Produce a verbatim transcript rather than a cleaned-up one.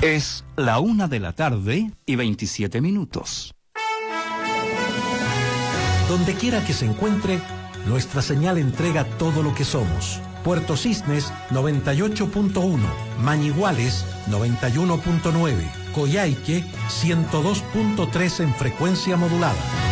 Es la una de la tarde y veintisiete minutos. Donde quiera que se encuentre, nuestra señal entrega todo lo que somos. Puerto Cisnes noventa y ocho punto uno, Mañiguales noventa y uno punto nueve, Coyhaique ciento dos punto tres en frecuencia modulada.